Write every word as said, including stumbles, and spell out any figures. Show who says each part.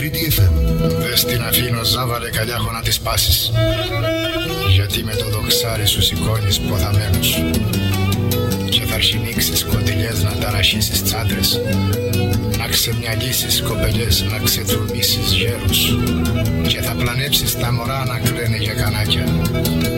Speaker 1: Δες την αφήνω ζάβαλε καλιάχο να τις πάσεις, γιατί με το δοξάρι σου σηκώνεις ποδαμένους και θα αρχιμίξεις κοντιλιές να ταραχίσεις τσάντρες, να ξεμυαλίσεις κοπελιές, να ξετρομίσεις γέρους και θα πλανέψεις τα μωρά να κλαίνε για κανάκια.